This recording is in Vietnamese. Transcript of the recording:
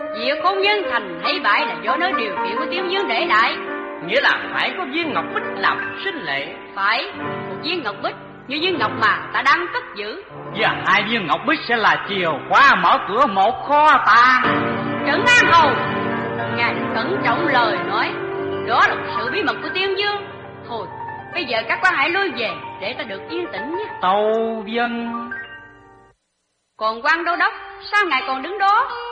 Việc hôn nhân thành hay bại là do nơi điều kiện của Tiểu Dương để lại. Nghĩa là phải có viên ngọc bích làm sinh lệ. Phải, một viên ngọc bích như viên ngọc mà ta đang cất giữ. Và 2 viên ngọc bích sẽ là chìa khóa mở cửa một kho tàng. Trấn An Hầu, ngài cẩn trọng lời nói. Đó là sự bí mật của Tiểu Dương. Thôi, bây giờ các quan hãy lui về để ta được yên tĩnh nhé. Tâu vâng. Còn quan đô đốc, sao ngài còn đứng đó?